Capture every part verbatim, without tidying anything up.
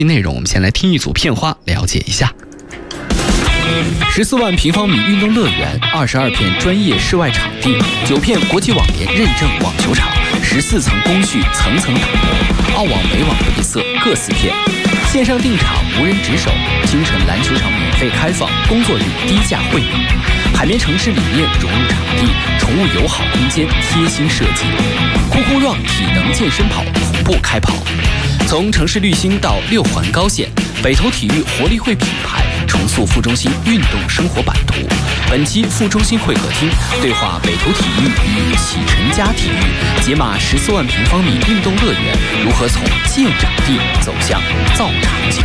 内容，我们先来听一组片花，了解一下。十四万平方米运动乐园，二十二片专业室外场地，九片国际网联认证网球场，十四层工序层层打磨，澳网、美网配色各四片。线上订场无人值守，京城篮球场免费开放，工作日低价会员。海绵城市理念融入场地，宠物友好空间贴心设计。酷酷 Run 体能健身跑同步开跑，从城市绿星到六环高线，北投体育活力会品牌重塑副中心运动生活版图。本期副中心会客厅对话北投体育与启辰家体育，解码十四万平方米运动乐园如何从建场地走向造场景。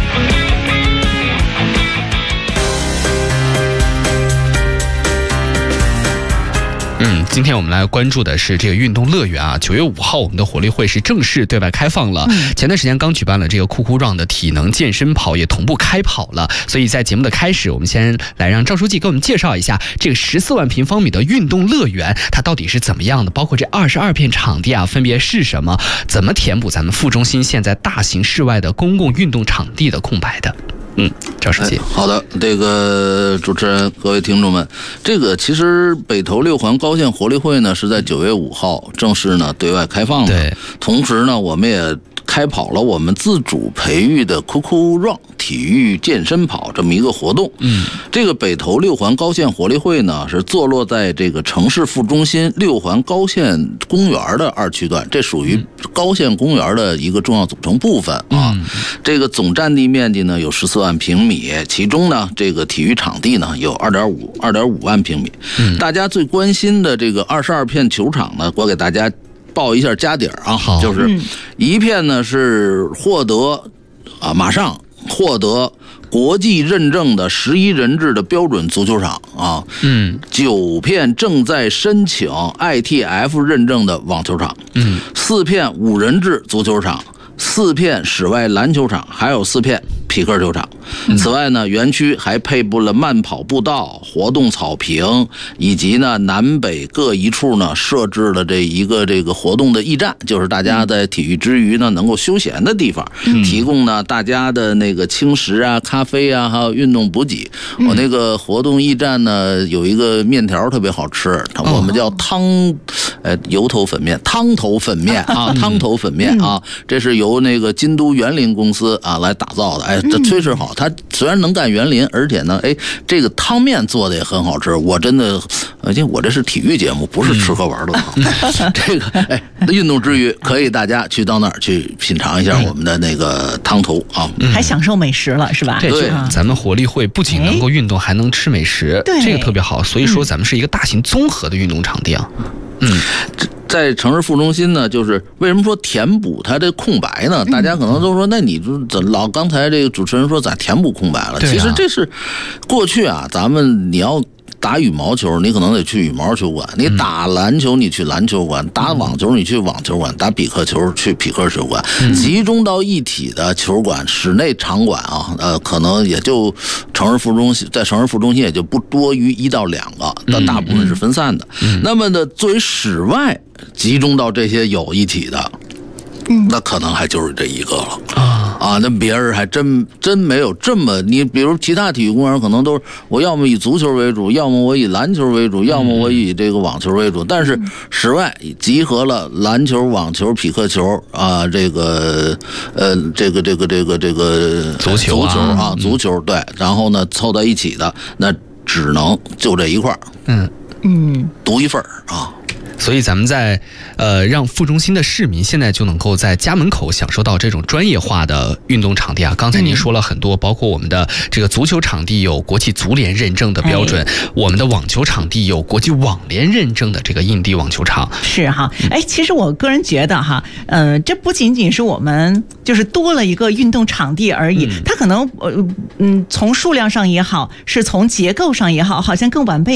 嗯，今天我们来关注的是这个运动乐园啊。九月五号，我们的活力会是正式对外开放了。嗯、前段时间刚举办了这个酷酷 Run 的体能健身跑，也同步开跑了。所以在节目的开始，我们先来让赵书记给我们介绍一下这个十四万平方米的运动乐园，它到底是怎么样的？包括这二十二片场地啊，分别是什么？怎么填补咱们副中心现在大型室外的公共运动场地的空白的？嗯，赵书记、 哎，好的，这个主持人，各位听众们，这个其实北投六环高线活力会呢是在九月五号正式呢对外开放了， 对， 同时呢我们也开跑了我们自主培育的酷酷 Run 体育健身跑这么一个活动。嗯，这个北投六环高线活力会呢是坐落在这个城市副中心六环高线公园的二区段，这属于高线公园的一个重要组成部分啊。嗯、这个总占地面积呢有十四万平米，其中呢这个体育场地呢有二点五二点五万平米。嗯，大家最关心的这个二十二片球场呢，我给大家报一下家底儿啊，就是一片呢是获得啊马上获得国际认证的十一人制的标准足球场啊，嗯，九片正在申请 I T F 认证的网球场，嗯，四片五人制足球场，四片室外篮球场，还有四片匹克球场。此外呢，园区还配布了慢跑步道、活动草坪，以及呢南北各一处呢设置了这一个这个活动的驿站，就是大家在体育之余呢能够休闲的地方，提供呢大家的那个轻食啊、咖啡啊，还有运动补给。我那个活动驿站呢有一个面条特别好吃，我们叫汤，呃油头粉面、汤头粉面啊，汤头粉面啊，这是由那个京都园林公司啊来打造的。哎，这确实好，它虽然能干园林，而且呢，哎，这个汤面做的也很好吃。我真的，而且我这是体育节目，不是吃喝玩乐。嗯、这个哎，运动之余可以大家去到那儿去品尝一下我们的那个汤头啊， 嗯、还享受美食了是吧？ 对，咱们活力会不仅能够运动，还能吃美食，这个特别好。所以说，咱们是一个大型综合的运动场地啊。嗯， 在城市副中心呢，就是为什么说填补它的空白呢？大家可能都说，那你怎老刚才这个主持人说咋填补空白了？其实这是过去啊，咱们你要打羽毛球，你可能得去羽毛球馆；你打篮球，你去篮球馆；打网球，你去网球馆；打匹克球，去匹克球馆。集中到一体的球馆、室内场馆啊，呃，可能也就城市副中心，在城市副中心也就不多于一到两个，但大部分是分散的。那么呢，作为室外集中到这些有一体的，那可能还就是这一个了啊啊！那别人还真真没有这么，你比如其他体育公园可能都是我要么以足球为主，要么我以篮球为主，要么我以这个网球为主。但是室外集合了篮球、网球、匹克球啊，这个呃，这个这个这个这个足球足球啊，足球对，然后呢凑在一起的，那只能就这一块儿，嗯嗯，独一份啊。 所以咱们在呃让副中心的市民现在就能够在家门口享受到这种专业化的运动场地啊。刚才您说了很多，包括我们的这个足球场地有国际足联认证的标准，哎、我们的网球场地有国际网联认证的这个印地网球场。 是哈，哎，其实我个人觉得哈，呃，这不仅仅是我们就是多了一个运动场地而已，嗯、它可能呃嗯从数量上也好，是从结构上也好，好像更完备了。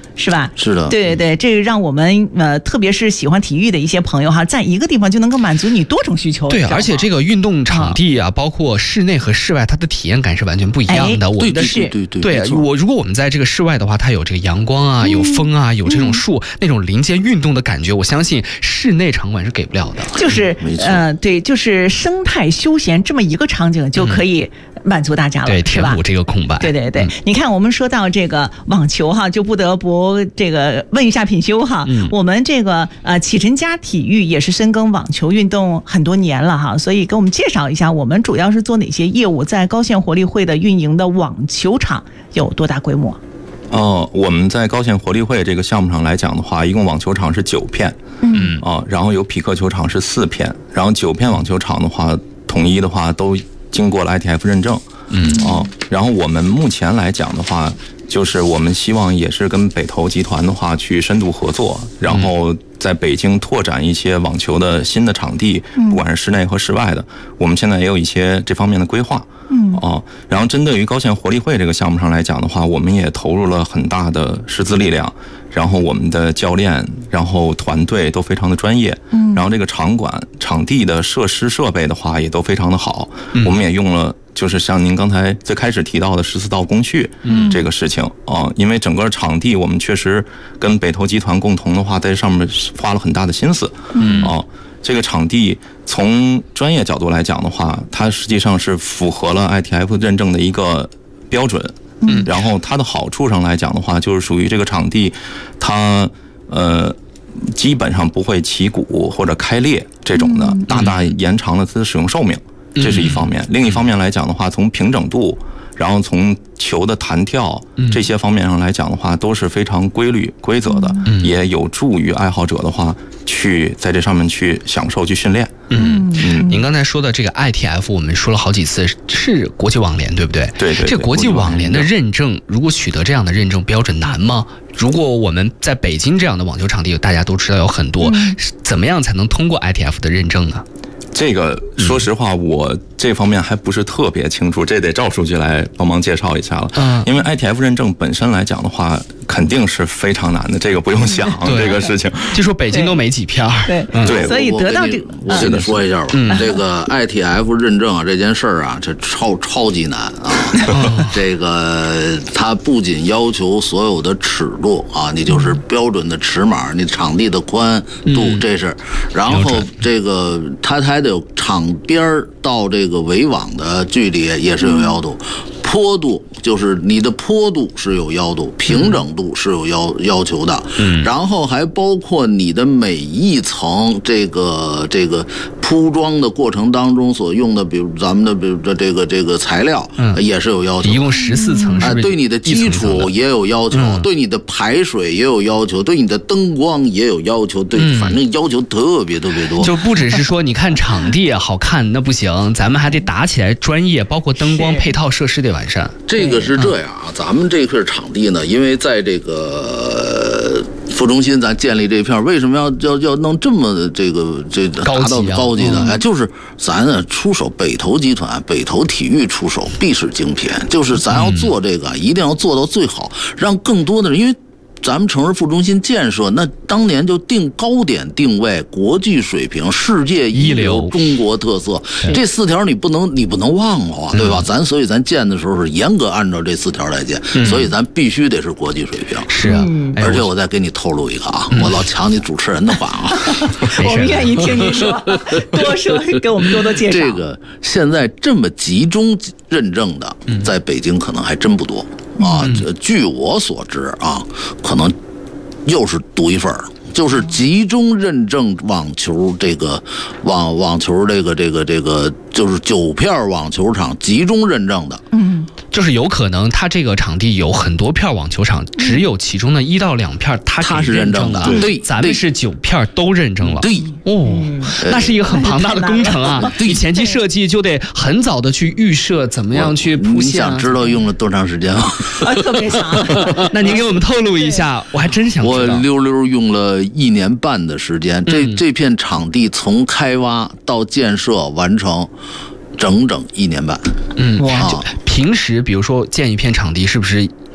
是吧？ 是的， 对对对，这个让我们呃，特别是喜欢体育的一些朋友哈，在一个地方就能够满足你多种需求。 对，而且这个运动场地啊，包括室内和室外，它的体验感是完全不一样的。我们的是，对对对，我如果我们在这个室外的话，它有这个阳光啊，有风啊，有这种树，那种林间运动的感觉，我相信室内场馆是给不了的。 就是呃，对，就是生态休闲这么一个场景就可以满足大家了， 对，填补这个空白。 对对对，你看我们说到这个网球哈，就不得不这个问一下品修哈，嗯、我们这个呃启辰家体育也是深耕网球运动很多年了哈，所以给我们介绍一下，我们主要是做哪些业务，在高县活力会的运营的网球场有多大规模？ 哦，我们在高县活力会这个项目上来讲的话，一共网球场是九片，嗯，哦，然后有匹克球场是四片，然后九片网球场的话，统一的话都经过了 I T F 认证，嗯，哦，然后我们目前来讲的话，就是我们希望也是跟北投集团的话去深度合作，然后在北京拓展一些网球的新的场地，不管是室内和室外的，我们现在也有一些这方面的规划。嗯，哦，然后针对于高县活力会这个项目上来讲的话，我们也投入了很大的师资力量，然后我们的教练，然后团队都非常的专业，嗯，然后这个场馆、场地的设施设备的话也都非常的好，嗯、我们也用了。就是像您刚才最开始提到的十四道工序这个事情啊、嗯，因为整个场地我们确实跟北投集团共同的话，在上面花了很大的心思，嗯啊，这个场地从专业角度来讲的话，它实际上是符合了 I T F 认证的一个标准，嗯，然后它的好处上来讲的话，就是属于这个场地，它呃。基本上不会起鼓或者开裂这种的，大大延长了它的使用寿命，这是一方面。另一方面来讲的话，从平整度，然后从球的弹跳这些方面上来讲的话，都是非常规律规则的，也有助于爱好者的话去在这上面去享受去训练。 嗯嗯，您刚才说的这个 I T F， 我们说了好几次，是国际网联，对不对？ 对 对, 对。 这国际网联的认证，如果取得这样的认证标准难吗？如果我们在北京这样的网球场地，大家都知道有很多，嗯、怎么样才能通过 I T F 的认证呢？ 这个说实话，我这方面还不是特别清楚，这得赵书记来帮忙介绍一下了。嗯，因为 I T F 认证本身来讲的话，肯定是非常难的，这个不用想这个事情。 据说北京都没几片儿。 对对，所以得到这个， 我跟你说一下吧，嗯、这个 I T F 认证啊，这件事儿啊，这超超级难啊。这个它不仅要求所有的尺度啊，你就是标准的尺码，你场地的宽度，嗯、这是，然后这个它还得有场边到这个围网的距离也是有要求，坡度就是你的坡度是有要求，平整度是有要要求的，嗯，然后还包括你的每一层这个这个铺装的过程当中所用的，比如咱们的比如这个这个材料，嗯，也是有要求， 一共十四层，是不是？ 对你的基础也有要求， 嗯、 对你的排水也有要求，对你的灯光也有要求，对，嗯、反正要求特别特别多。 就不只是说你看场地好看那不行，咱们还得打起来专业，包括灯光配套设施得完善。 这个是这样啊，嗯、咱们这片场地呢，因为在这个副中心咱建立这片，为什么要要要弄这么这个这达到高级的？哎，嗯、就是咱呢出手，北投集团、北投体育出手必是精品，就是咱要做这个，嗯、一定要做到最好，让更多的人，因为咱们城市副中心建设，那当年就定高点定位，国际水平，世界一流，中国特色，这四条你不能你不能忘了啊，对吧？嗯、咱所以咱建的时候是严格按照这四条来建，嗯、所以咱必须得是国际水平。 是啊，嗯、 而且我再给你透露一个啊，嗯、我老抢你主持人的话啊， 我们愿意听你说，多说给我们多多介绍。 这个现在这么集中认证的，在北京可能还真不多。啊，这据我所知啊，可能又是独一份儿，就是集中认证网球这个网网球这个这个这个，就是九片网球场集中认证的。 嗯， 就是有可能它这个场地有很多片网球场，只有其中的一到两片它它是认证的，对， 咱们是九片都认证了。 对， 哦，那是一个很庞大的工程啊！对，前期设计就得很早的去预设，怎么样去铺线。 你想知道用了多长时间吗？ 啊，特别长。 那您给我们透露一下，我还真想知道。 我溜溜用了一年半的时间，这这片场地从开挖到建设完成，整整一年半。 嗯，哇！平时比如说建一片场地，是不是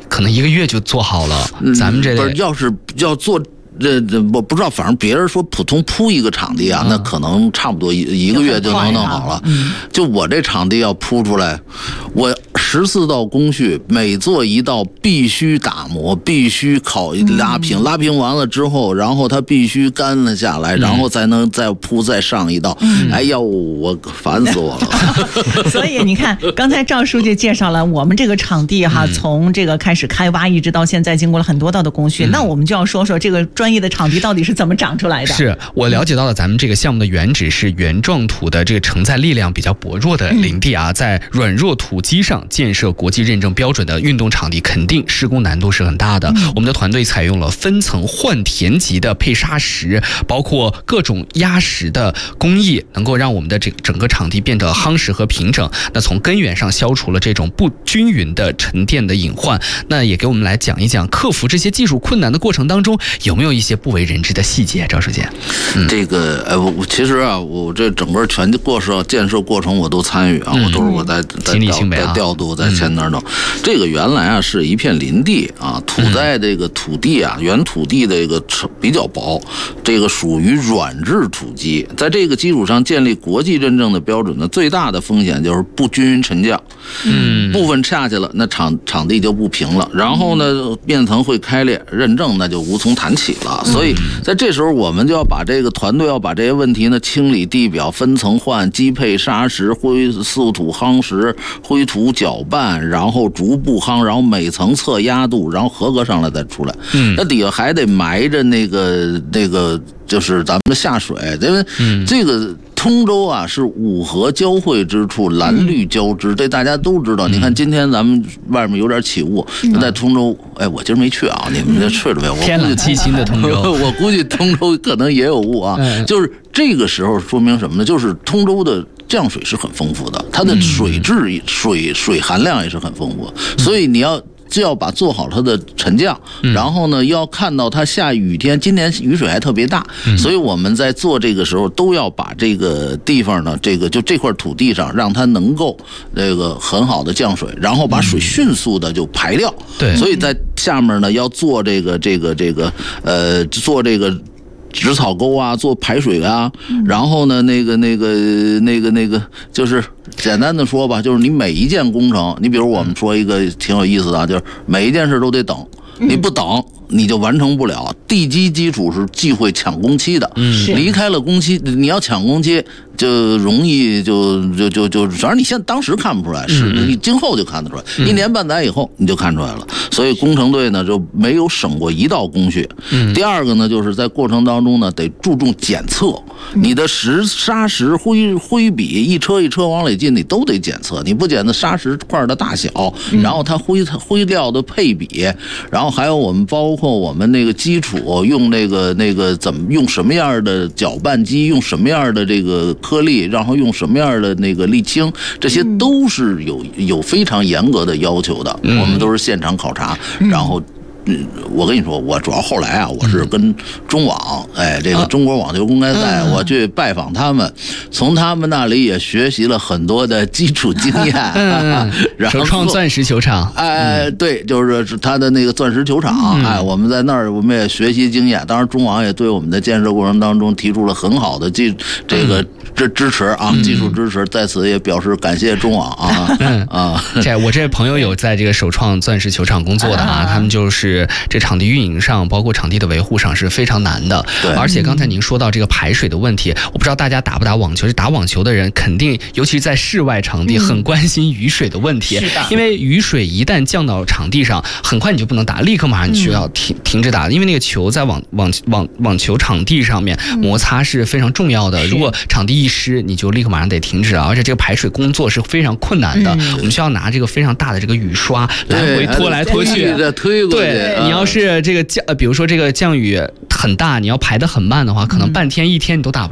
可能一个月就做好了。嗯、咱们这不是要是要做。这这我不知道，反正别人说普通铺一个场地啊，嗯、那可能差不多一一个月就能弄好了。嗯、就我这场地要铺出来，我十四道工序，每做一道必须打磨，必须烤拉平，嗯、拉平完了之后，然后它必须干了下来，嗯、然后才能再铺再上一道。嗯、哎呀，我烦死我了。 所以你看，刚才赵书记介绍了我们这个场地哈，嗯、从这个开始开挖一直到现在，经过了很多道的工序，嗯、那我们就要说说这个专。专业的场地到底是怎么长出来的？ 是我了解到了，咱们这个项目的原址是原状土的这个承载力量比较薄弱的林地啊，在软弱土基上建设国际认证标准的运动场地，肯定施工难度是很大的。嗯、我们的团队采用了分层换田级的配沙石，包括各种压实的工艺，能够让我们的这整个场地变得夯实和平整。那从根源上消除了这种不均匀的沉淀的隐患。那也给我们来讲一讲，克服这些技术困难的过程当中，有没有一些不为人知的细节？赵书记， 嗯、这个呃，我其实啊，我这整个全过程建设过程我都参与啊，嗯、我都是我在在调在调度在前那儿弄。嗯、这个原来啊是一片林地啊，土在这个土地啊，原土地的这个比较薄，这个属于软质土基，在这个基础上建立国际认证的标准呢，最大的风险就是不均匀沉降，嗯，部分下去了，那场场地就不平了，然后呢，面层会开裂，认证那就无从谈起了。所以在这时候，我们就要把这个团队要把这些问题呢清理地表，分层换，基配砂石、灰素土夯实、灰土搅拌，然后逐步夯，然后每层测压度，然后合格上来再出来。嗯，那底下还得埋着那个那个就是咱们的下水，因为这个。通州啊是五河交汇之处，蓝绿交织，这大家都知道。你看今天咱们外面有点起雾，在通州，哎，我今儿没去啊，你们这去了没有？ 天冷气清的通州， 我估计通州可能也有雾啊。就是这个时候说明什么呢？就是通州的降水是很丰富的，它的水质、水水含量也是很丰富，所以你要。就要把做好它的沉降，然后呢，要看到它下雨天，今年雨水还特别大，所以我们在做这个时候都要把这个地方呢，这个就这块土地上，让它能够这个很好的降水，然后把水迅速的就排掉。 对， 所以在下面呢要做这个这个这个呃做这个。植草沟啊，做排水啊，然后呢，那个、那个、那个、那个，就是简单的说吧，就是你每一件工程，你比如我们说一个挺有意思的啊，就是每一件事都得等，你不等。你就完成不了，地基基础是忌讳抢工期的，嗯，离开了工期，你要抢工期就容易就就就就，反正你现在当时看不出来，是你今后就看得出来，嗯、一年半载以后你就看出来了。所以工程队呢就没有省过一道工序。嗯、第二个呢，就是在过程当中呢得注重检测，你的石砂石灰灰笔一车一车往里进，你都得检测，你不检测砂石块的大小，然后它灰灰料的配比，然后还有我们包。包括我们那个基础用那个那个怎么用什么样的搅拌机，用什么样的这个颗粒，然后用什么样的那个沥青，这些都是有有非常严格的要求的。我们都是现场考察，然后。嗯，我跟你说，我主要后来啊，我是跟中网，哎，这个中国网球公开赛，我去拜访他们，从他们那里也学习了很多的基础经验。 嗯，然后首创钻石球场， 哎，对，就是他的那个钻石球场，哎，我们在那儿我们也学习经验。当然，中网也对我们的建设过程当中提出了很好的技这个支支持啊，技术支持，在此也表示感谢中网啊啊！ 这我这朋友有在这个首创钻石球场工作的啊，他们就是。这场地运营上，包括场地的维护上是非常难的。 对， 而且刚才您说到这个排水的问题，我不知道大家打不打网球？打网球的人肯定，尤其是在室外场地，很关心雨水的问题。 是的， 因为雨水一旦降到场地上，很快你就不能打，立刻马上你需要停、嗯、停止打，因为那个球在网网网网球场地上面摩擦是非常重要的。嗯、如果场地一湿，你就立刻马上得停止了，而且这个排水工作是非常困难的。嗯、我们需要拿这个非常大的这个雨刷来回拖来拖去， 推过去。 对。你要是这个降，呃，比如说这个降雨很大，你要排得很慢的话，可能半天一天你都打不了。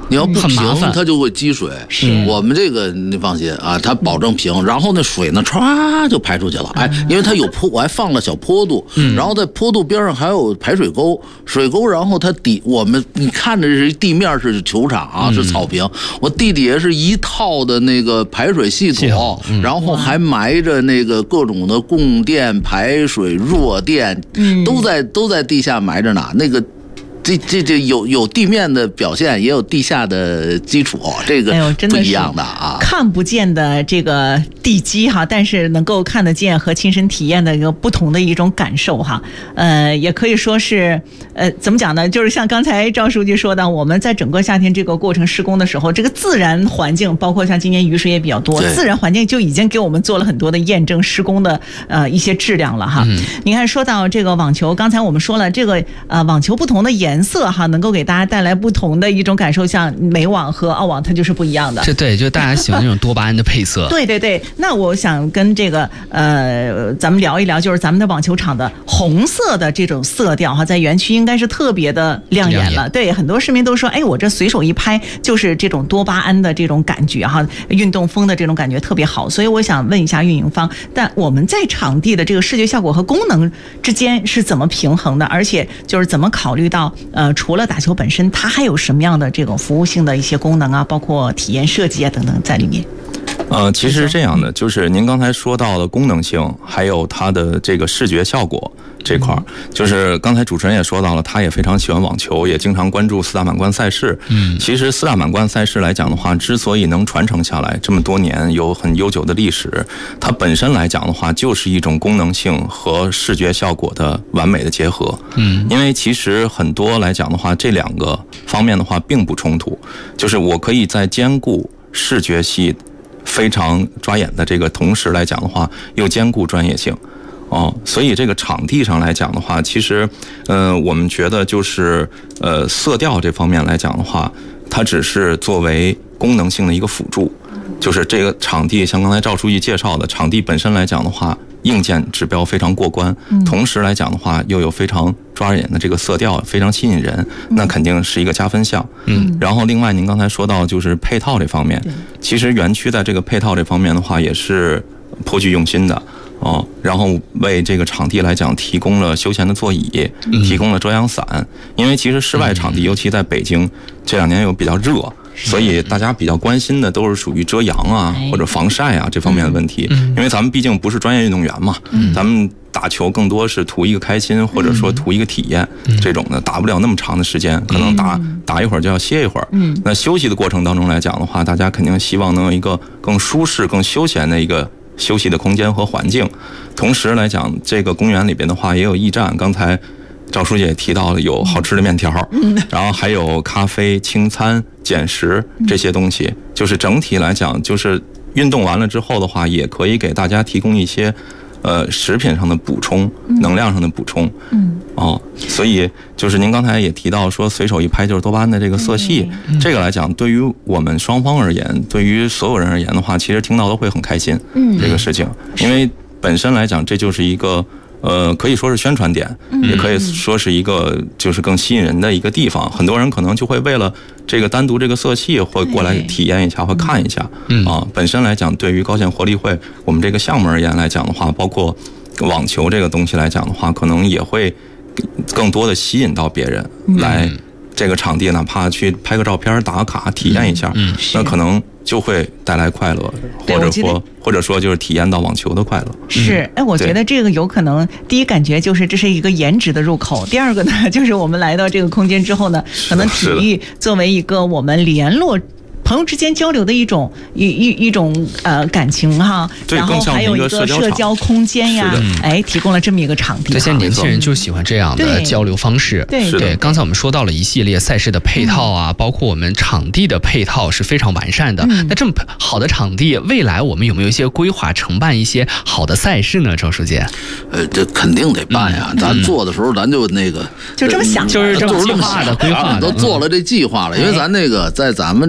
你要不很麻烦平，它就会积水。 是我们这个你放心啊，它保证平，然后那水呢歘就排出去了。哎，因为它有坡，我还放了小坡度，然后在坡度边上还有排水沟，水沟，然后它底我们你看着是地面是球场啊，是草坪，我地底下是一套的那个排水系统，然后还埋着那个各种的供电、排水、弱电，都在都在地下埋着呢。那个。这这这有有地面的表现，也有地下的基础，这个不一样的啊。 看不见的这个地基哈，但是能够看得见和亲身体验的一个不同的一种感受哈。呃，也可以说是呃，怎么讲呢？就是像刚才赵书记说的，我们在整个夏天这个过程施工的时候，这个自然环境，包括像今年雨水也比较多，自然环境就已经给我们做了很多的验证，施工的呃一些质量了哈。嗯、你看，说到这个网球，刚才我们说了，这个呃网球不同的颜色哈，能够给大家带来不同的一种感受，像美网和澳网它就是不一样的。 这对，就大家喜欢那种多巴胺的配色。 对对对，那我想跟这个呃，咱们聊一聊，就是咱们的网球场的红色的这种色调哈，在园区应该是特别的亮眼了。亮眼对，很多市民都说，哎，我这随手一拍就是这种多巴胺的这种感觉哈，运动风的这种感觉特别好。所以我想问一下运营方，但我们在场地的这个视觉效果和功能之间是怎么平衡的？而且就是怎么考虑到呃，除了打球本身，它还有什么样的这种服务性的一些功能啊，包括体验设计啊等等在里面？ 呃，其实是这样的，就是您刚才说到的功能性，还有它的这个视觉效果这块儿，就是刚才主持人也说到了，他也非常喜欢网球，也经常关注四大满贯赛事。嗯，其实四大满贯赛事来讲的话，之所以能传承下来这么多年，有很悠久的历史，它本身来讲的话，就是一种功能性和视觉效果的完美的结合。嗯，因为其实很多来讲的话，这两个方面的话并不冲突，就是我可以在兼顾视觉系非常抓眼的这个同时来讲的话，又兼顾专业性。哦，所以这个场地上来讲的话，其实，呃，我们觉得就是，呃，色调这方面来讲的话，它只是作为功能性的一个辅助，就是这个场地，像刚才赵书记介绍的，场地本身来讲的话，硬件指标非常过关，同时来讲的话，又有非常抓眼的这个色调，非常吸引人，那肯定是一个加分项。嗯，然后另外您刚才说到就是配套这方面，其实园区在这个配套这方面的话，也是颇具用心的。哦，然后为这个场地来讲提供了休闲的座椅，提供了遮阳伞。因为其实室外场地，尤其在北京这两年又比较热，所以大家比较关心的都是属于遮阳啊或者防晒啊这方面的问题。因为咱们毕竟不是专业运动员嘛，咱们打球更多是图一个开心，或者说图一个体验，这种的打不了那么长的时间，可能打打一会儿就要歇一会儿。那休息的过程当中来讲的话，大家肯定希望能有一个更舒适、更休闲的一个休息的空间和环境。同时来讲，这个公园里边的话也有驿站，刚才赵书记也提到了有好吃的面条，然后还有咖啡、轻餐、减食这些东西，就是整体来讲，就是运动完了之后的话，也可以给大家提供一些呃食品上的补充，能量上的补充。嗯，哦，所以就是您刚才也提到说，随手一拍就是多巴胺的这个色系，嗯、这个来讲，对于我们双方而言，对于所有人而言的话，其实听到都会很开心。嗯，这个事情，因为本身来讲，这就是一个。呃，可以说是宣传点，也可以说是一个就是更吸引人的一个地方。很多人可能就会为了这个单独这个色系，会过来体验一下，会看一下。嗯啊，本身来讲，对于高县活力会我们这个项目而言来讲的话，包括网球这个东西来讲的话，可能也会更多的吸引到别人来这个场地，哪怕去拍个照片、打个卡、体验一下，嗯，那可能就会带来快乐，或者说或者说就是体验到网球的快乐。 是，哎，我觉得这个有可能，第一感觉就是这是一个颜值的入口，第二个呢，就是我们来到这个空间之后呢，可能体育作为一个我们联络朋友之间交流的一种一一一种呃感情哈，然后还有一个社交空间呀，哎，提供了这么一个场地。 这些年轻人就喜欢这样的交流方式。 对对，刚才我们说到了一系列赛事的配套啊，包括我们场地的配套是非常完善的。那这么好的场地，未来我们有没有一些规划承办一些好的赛事呢？赵书记？ 呃，这肯定得办呀，咱做的时候咱就那个就这么想， 就是这么计划的规划， 都做了这计划了，因为咱那个在咱们这个中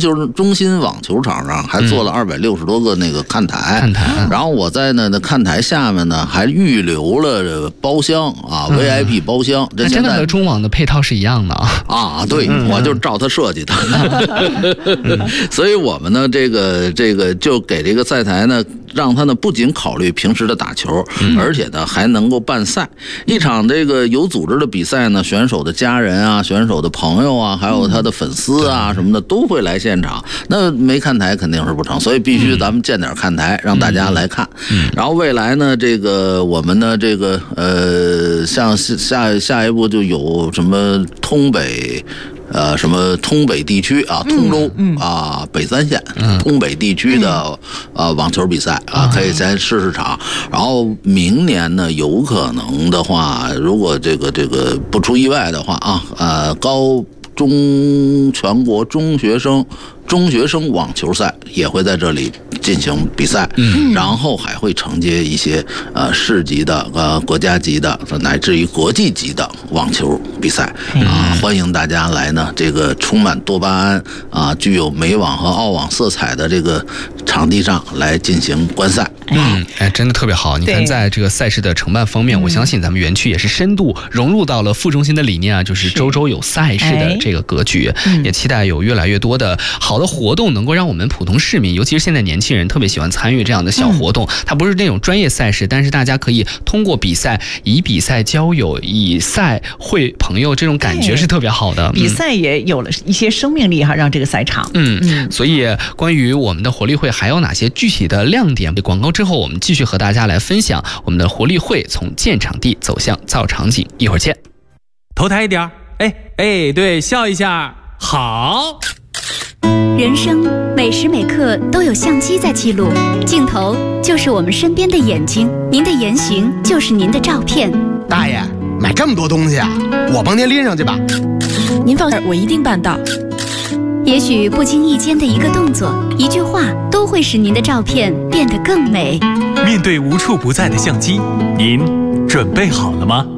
球中心网球场上还做了二百六十多个那个看台， 看台。 然后我在那那看台下面呢还预留了包厢啊、嗯、，V I P 包厢。 这真的和中网的配套是一样的啊！ 啊，对，嗯、我就照他设计的。嗯、所以我们呢，这个这个就给这个赛台呢，让他呢不仅考虑平时的打球，嗯、而且呢还能够办赛。一场这个有组织的比赛呢，选手的家人啊、选手的朋友啊，还有他的粉丝啊什么的都会来现场。那没看台肯定是不成，所以必须咱们建点看台，让大家来看。 嗯、 然后未来呢，这个我们呢，这个呃，像下下一步就有什么通北。呃，什么通北地区啊，通州、嗯嗯、啊，北三县、嗯、通北地区的、嗯、呃网球比赛啊，可以先试试场。然后明年呢，有可能的话，如果这个这个不出意外的话啊，呃，高中全国中学生中学生网球赛也会在这里进行比赛，嗯，然后还会承接一些呃市级的、呃国家级的，乃至于国际级的网球比赛啊、呃，欢迎大家来呢，这个充满多巴胺啊、呃，具有美网和澳网色彩的这个场地上来进行观赛。 嗯，哎，真的特别好。你看，在这个赛事的承办方面，我相信咱们园区也是深度融入到了副中心的理念啊，就是周周有赛事的这个格局，也期待有越来越多的好的活动能够让我们普通市民，尤其是现在年轻人特别喜欢参与这样的小活动。它不是那种专业赛事，但是大家可以通过比赛，以比赛交友，以赛会朋友，这种感觉是特别好的。 比赛也有了一些生命力哈，让这个赛场。 嗯嗯。所以关于我们的活力会还有哪些具体的亮点？广告之后，我们继续和大家来分享我们的活力会从建场地走向造场景。一会儿见。 头抬一点，哎哎，对，笑一下，好。 人生每时每刻都有相机在记录，镜头就是我们身边的眼睛，您的言行就是您的照片。 大爷，买这么多东西啊，我帮您拎上去吧。 您放心，我一定办到。 也许不经意间的一个动作、一句话，都会使您的照片变得更美。 面对无处不在的相机，您准备好了吗？